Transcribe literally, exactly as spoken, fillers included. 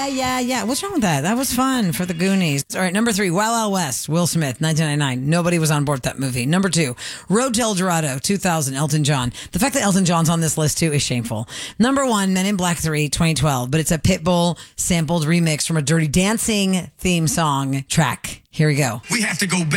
yeah, yeah. What's wrong with that? That was fun for the Goonies. All right, number three, Wild Wild West, Will Smith, nineteen ninety-nine. Nobody was on board with that movie. Number two, Road to El Dorado, two thousand, Elton John. The fact that Elton John's on this list too is shameful. Number one, Men in Black three, twenty twelve, but it's a Pitbull sampled remix from a Dirty Dancing theme song track. Here we go. We have to go back.